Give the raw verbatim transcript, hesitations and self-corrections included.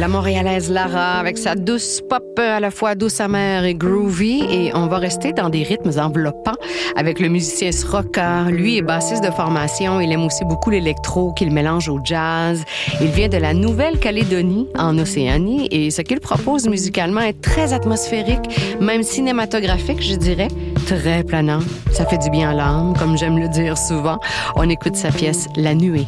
la Montréalaise Lara avec sa douce pop à la fois douce amère et groovy. Et on va rester dans des rythmes enveloppants avec le musicien Sroka. Lui est bassiste de formation. Il aime aussi beaucoup l'électro qu'il mélange au jazz. Il vient de la Nouvelle-Calédonie, en Océanie. Et ce qu'il propose musicalement est très atmosphérique, même cinématographique, je dirais. Très planant. Ça fait du bien à l'âme, comme j'aime le dire souvent. On écoute sa pièce « La Nuée ».